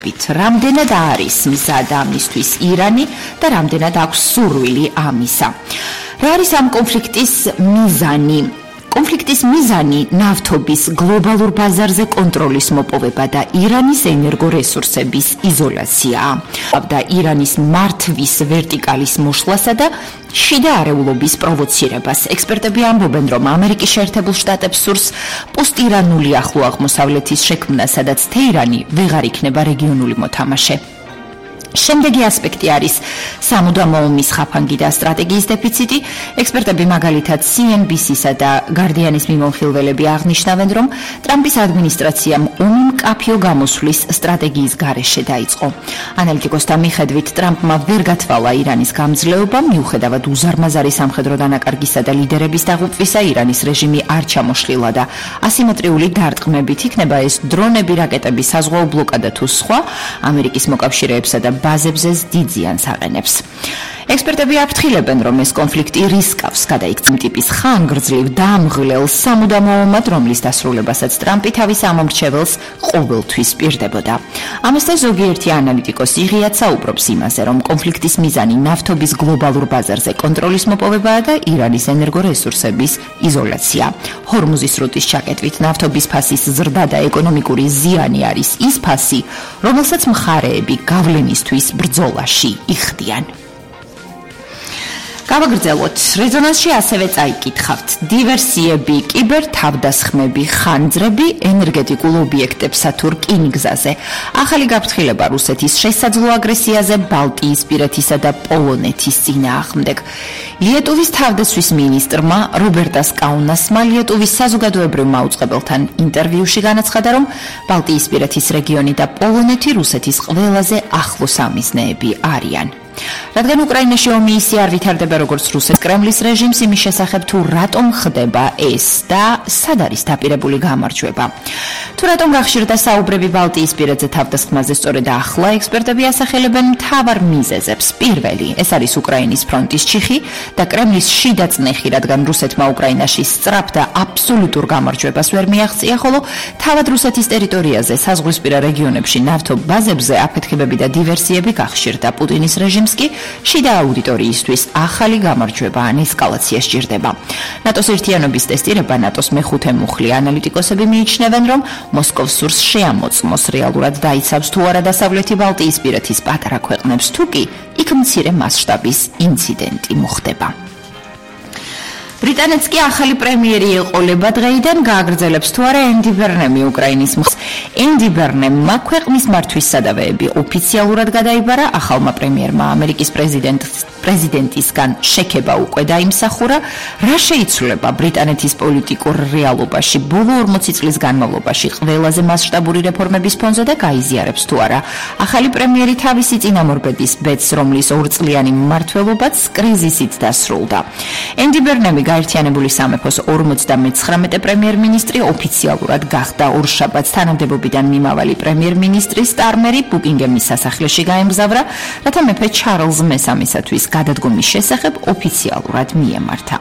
რამდენად არის მზად ამისთვის ირანი და რამდენად აქვს სურვილი ამისა. რა არის ამ კონფლიქტის მიზანი? კონფლიქტის მიზანი ნავთობის გლობალურ ბაზარზე კონტროლის მოპოვება და ირანის ენერგორესურსების იზოლაციაა. და ირანის მართვის ვერტიკალის მოშლასა და შიდა არეულობის პროვოცირებას. ექსპერტები ამბობენ, რომ ამერიკის შეერთებულ შტატებს სურს პოსტირანული ახლო აღმოსავლეთის შექმნა, სადაც თეირანი ვეღარ იქნება რეგიონული მოთამაშე. შემდეგი ასპექტი არის სამუდამო ომის ხაფანგი და სტრატეგიის დეფიციტი. ექსპერტები მაგალითად CNBC-სა და Guardian-ის მიმოხილველები აღნიშნავენ, რომ ტრამპის ადმინისტრაციამ ომი მკაფიო გამოსვლის სტრატეგიის გარეშე დაიწყო. ანალიტიკოსთა მიხედვით, ტრამპმა ვერ გათვალა ირანის გამძლეობა, მიუხედავად უზარმაზარი სამხედრო დანაკარგისა და ლიდერების დაღუპვისა, ირანის რეჟიმი არ ჩამოშლილა და ასიმეტრიული დარტყმებით იქნება ეს დრონები, რაკეტები, საზღვაო ბლოკადა თუ სხვა ამერიკის მოკავშირეებსა და ბაზებზე დიდ ზიანს აყენებს. ექსპერტები აფრთხილებენ, რომ ეს კონფლიქტი რისკავს გადაიქცემ ტიპის ხანგრძლივ დამღლელ სამუდამო ომად, რომლის დასრულებასაც ტრამპი თავის ამომრჩეველს ყოველთვის პირდებოდა. ამასთან ზოგიერთი ანალიტიკოსი ღიად საუბრობს იმაზე, რომ კონფლიქტის მიზანი ნავთობის გლობალურ ბაზარზე კონტროლის მოპოვებაა და ირანის ენერგორესურსების იზოლაცია. ჰორმუზის სრუტის ჩაკეტვით ნავთობის ფასის ზრდა და ეკონომიკური ზიანი არის ის ფასი, რომელსაც მხარეები გავლენისთვის ბრძოლაში იხდიან. გავაგრძელოთ. რეზონანსში ასევე წაიკითხავთ დივერსიები, კიბერთავდასხმები, ხანძრები ენერგეტიკულ ობიექტებსა თუ რკინიგზაზე. ახალი გაფრთხილება რუსეთის შესაძლო აგრესიაზე ბალტიისპირეთისა და პოლონეთის წინააღმდეგ. ლიეტუვის თავდაცვის მინისტრმა რობერტას კაუნასმა ლიეტუვის საზოგადოებრივ მაუწყებელთან ინტერვიუში განაცხადა, რომ ბალტიისპირეთის რეგიონი და პოლონეთი რუსეთის ყველაზე ახლო სამიზნეები არიან. რადგან უკრაინაში ომი ისე არ ვითარდება, როგორც რუსეთის კრემლის რეჟიმს, იმის შესახებ თუ რატომ ხდება ეს და სად არის დაპირებული გამარჯვება. თუ რატომ გახშირდა საუბრები ბალტიისპირეთზე თავდასხმაზე სწორედ ახლა, ექსპერტები ასახელებენ მთავარ მიზეზებს. პირველი, ეს არის უკრაინის ფრონტის ჩიხი და კრემლის შიდა წნეხი, რადგან რუსეთმა უკრაინაში სწრაფ და აბსოლუტურ გამარჯვებას ვერ მიაღწია, ხოლო თავად რუსეთის ტერიტორიაზე საზღვისპირა რეგიონებში ნავთობ ბაზებზე აფეთქებები და დივერსიები გახშირდა. პუტინის რეჟიმს კი შიდა აუდიტორიისთვის ახალი გამარჯვება ან ესკალაცია სჭირდება. ნატოს ერთიანობის ტესტირება ნატოს მეხუთე მუხლი. ანალიტიკოსები მიიჩნევენ, რომ მოსკოვს სურს შეამოწმოს რეალურად დაიცავს თუ არა დასავლეთი ბალტიისპირეთის პატარა ქვეყნებს, თუ კი იქ მცირე მასშტაბის ინციდენტი მოხდება. ბრიტანეთს კი ახალი პრემიერი ეყოლება დღეიდან გააგრძელებს თუ არა ენდი ბერნემი უკრაინის მხარეს. ენდი ბერნემმა ქვეყნის მართვის სადავეები ოფიციალურად გადაიბარა. ახალმა პრემიერმა ამერიკის პრეზიდენტისგან შექება უკვე დაიმსახურა. რა შეიცვლება ბრიტანეთის პოლიტიკურ რეალობაში ბოლო 40 წლის განმავლობაში ყველაზე მასშტაბური რეფორმების ფონზე და გაიზიარებს თუ არა ახალი პრემიერი თავისი წინამორბედის ბედს, რომლის ორწლიანი მმართველობაც კრიზისით დასრულდა. ენდი ბერნემი გაერთიანებული სამეფოს 59 პრემიერ-მინისტრი ოფიციალურად გახდა. ორშაბათს თანამდებობიდან მიმავალი პრემიერ-მინისტრი სტარმერი ბუკინგემის სასახლეში გაემგზავრა, რათა მეფე ჩარლზ მესამისათვის გადადგომის შესახებ ოფიციალურად მიემართა.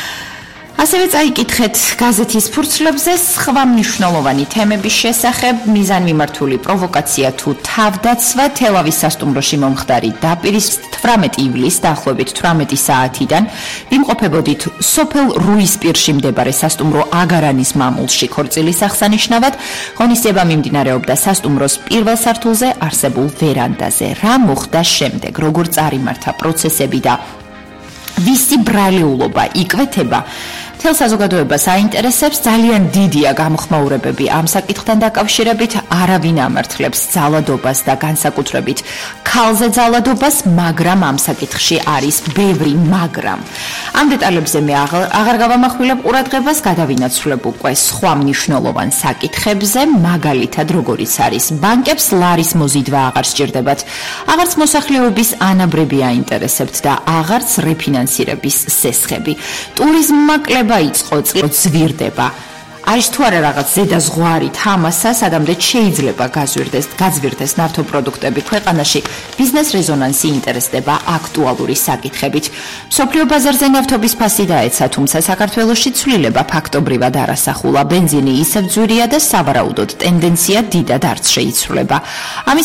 ასევე წაიკითხეთ გაზეთის ფურცლებზე სხვა მნიშვნელოვანი თემების შესახებ. მიზანმიმართული პროვოკაცია თუ თავდაცვა. თელავის სასტუმროში მომხდარი დაპირის 18 ივლისს დაახლოებით 18 საათიდან ვიმყოფებოდით სოფელ რუისპირში მდებარე სასტუმრო აგარანის მამულში ქორწილის აღსანიშნავად. ღონისძიება მიმდინარეობდა სასტუმროს პირველ სართულზე არსებულ ვერანდაზე. რა მოხდა შემდეგ, როგორ წარიმართა პროცესები და ვისი ბრალიულობა იკვეთება, მთელ საზოგადოებას აინტერესებს. ძალიან დიდია გამოხმაურებები ამ საკითხთან დაკავშირებით. არავინ ამართლებს ძალადობას და განსაკუთრებით ქალზე ძალადობას, მაგრამ ამ საკითხში არის ბევრი მაგრამ. ამ დეტალებზე მე აღარ გავამახვილებ ყურადღებას, გადავინაცვლებ უკვე სხვა მნიშვნელოვან საკითხებზე, მაგალითად როგორიც არის ბანკებს ლარის მოზიდვა აღარ სჭირდებათ, აღარც მოსახლეობის ანაბრები აინტერესებთ და აღარც რეფინანსირების სესხები. ტურიზმმა იწყო წლით ზვირდება. არის თუ არა რაღაც ზედაზღვარი თამასა, სადამდე შეიძლება გაძვირდეს ნავთობპროდუქტები ქვეყანაში, ბიზნეს რეზონანსი ინტერესდება აქტუალური საკითხებით. მსოფლიო ბაზარზე ნავთობის ფასი დაეცა, თუმცა საქართველოში ცვლილება ფაქტობრივად არ ასახულა. ბენზინი ისევ ძვირია და სავარაუდოდ ტენდენცია დიდად არც შეიცვლება. ამის